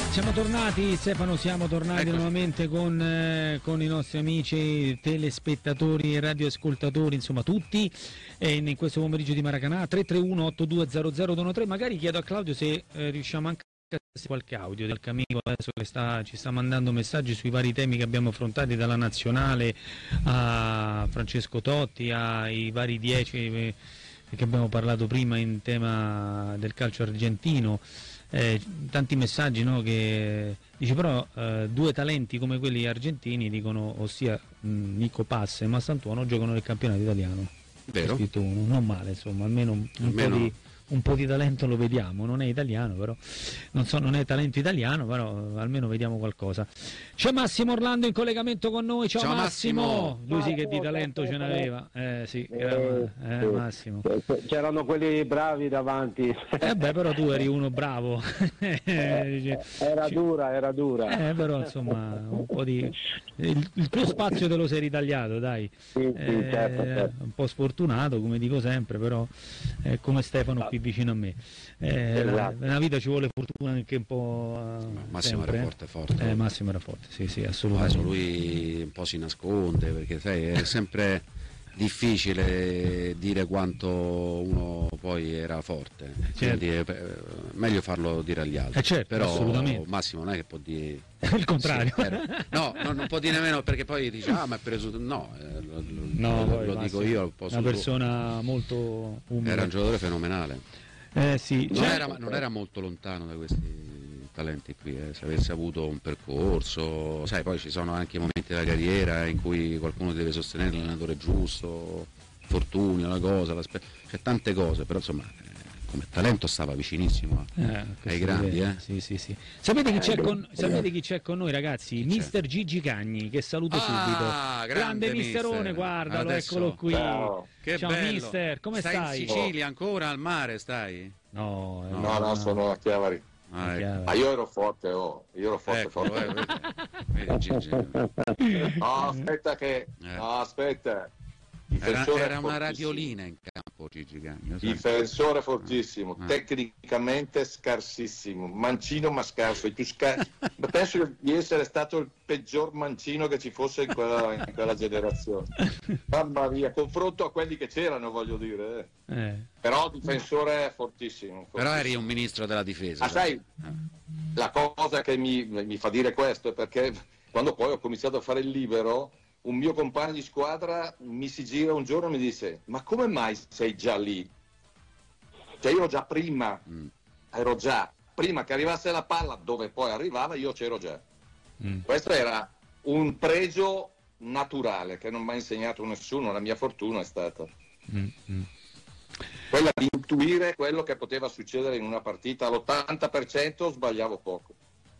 Siamo tornati, Stefano, Eccoci. Nuovamente con i nostri amici telespettatori e radioascoltatori, insomma tutti, in questo pomeriggio di Maracanã. 331-8200-213. Magari chiedo a Claudio se riusciamo anche a sentire qualche audio del Camico adesso che ci sta mandando messaggi sui vari temi che abbiamo affrontati, dalla nazionale a Francesco Totti, ai vari 10 che abbiamo parlato prima in tema del calcio argentino. Tanti messaggi, no, che dice però due talenti come quelli argentini, dicono, ossia Nico Passa e Massantuono, giocano nel campionato italiano. Vero? Scritto uno, non male, insomma, almeno un po' di talento lo vediamo. Non è italiano, però non è talento italiano, però almeno vediamo qualcosa. C'è Massimo Orlando in collegamento con noi. Ciao Massimo. Lui sì che di talento ce n'aveva. Sì, Massimo. C'erano quelli bravi davanti. Però tu eri uno bravo. Era dura. Però insomma un po' di il tuo spazio te lo sei ritagliato, dai. Sì, certo. Un po' sfortunato, come dico sempre, però come Stefano qui vicino a me. Nella vita ci vuole fortuna anche un po'. Massimo sempre, era forte. Massimo era forte, sì, assolutamente. Adesso lui un po' si nasconde, perché sai, è sempre difficile dire quanto uno poi era forte, certo. Quindi è meglio farlo dire agli altri. Certo, però assolutamente. Massimo non è che può dire il contrario. Sì, no, non può dire nemmeno, perché poi dice ma è preso lo dico io, una persona molto umile. Era un giocatore fenomenale. Sì, non era molto lontano da questi talenti qui, se avesse avuto un percorso, sai, poi ci sono anche momenti della carriera in cui qualcuno deve sostenere l'allenatore giusto, fortuni, una cosa, c'è tante cose, però insomma come talento stava vicinissimo ai grandi. Sì. Sapete chi c'è con noi, ragazzi? Mister Gigi Cagni, che saluto subito. Grande misterone, guardalo, adesso, eccolo qui. Ciao bello. Mister, come stai? In Sicilia ancora, al mare stai? No, sono a Chiavari. Ma io ero forte, forte. Vedi, Gigi. Aspetta. Era una radiolina in campo, Gigi Cagni. Difensore fortissimo, tecnicamente scarsissimo, mancino ma scarso. Penso di essere stato il peggior mancino che ci fosse in quella generazione. Mamma mia, confronto a quelli che c'erano, voglio dire. Però difensore fortissimo. Però eri un ministro della difesa. Sai, la cosa che mi fa dire questo è perché quando poi ho cominciato a fare il libero, un mio compagno di squadra mi si gira un giorno e mi disse: ma come mai sei già lì? Cioè io già prima, prima che arrivasse la palla, dove poi arrivava, io c'ero già. Questo era un pregio naturale che non mi ha insegnato nessuno, la mia fortuna è stata quella di intuire quello che poteva succedere in una partita. All'80% sbagliavo poco.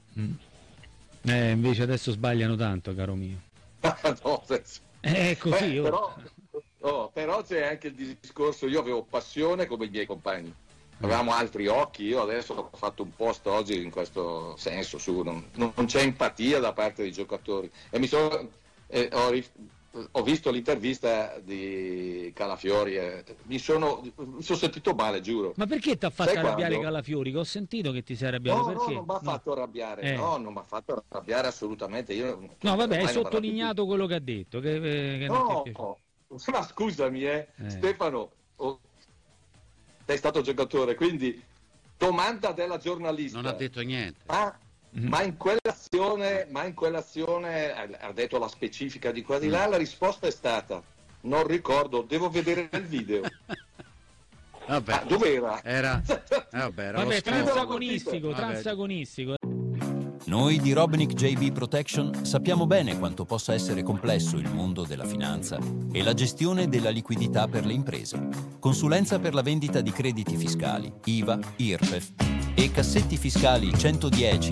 Invece adesso sbagliano tanto, caro mio. No, è così. Però c'è anche il discorso, io avevo passione come i miei compagni, avevamo altri occhi. Io adesso ho fatto un post oggi in questo senso, non c'è empatia da parte dei giocatori, e ho visto l'intervista di Calafiori e mi sono sentito male, giuro. Ma perché ti ha fatto arrabbiare Calafiori? Che ho sentito che ti sei arrabbiato. Perché? Non mi ha fatto arrabbiare, non mi ha fatto arrabbiare assolutamente. Hai sottolineato quello che ha detto. Ma scusami, Stefano, sei stato giocatore, quindi domanda della giornalista. Non ha detto niente. Ma in quell'azione ha detto la specifica di qua di là, la risposta è stata: non ricordo, devo vedere il video. Vabbè. Dov'era? Era transagonistico. Noi di Robnick JB Protection sappiamo bene quanto possa essere complesso il mondo della finanza e la gestione della liquidità per le imprese. Consulenza per la vendita di crediti fiscali, IVA, IRPEF e cassetti fiscali 110